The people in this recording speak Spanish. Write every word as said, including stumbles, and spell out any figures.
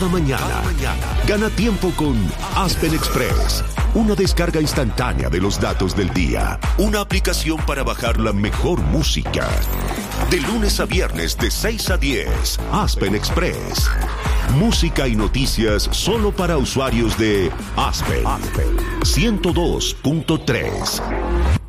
Cada mañana, cada mañana, gana tiempo con Aspen Express. Una descarga instantánea de los datos del día. Una aplicación para bajar la mejor música. De lunes a viernes de seis a diez. Aspen Express. Música y noticias solo para usuarios de Aspen. Aspen ciento dos punto tres.